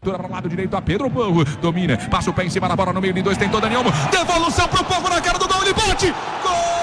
Para o lado direito a Pedro Porro, domina, passa o pé em cima da bola no meio de dois, tentou Daniel, devolução pro Porro na cara do gol, ele bate! Gol!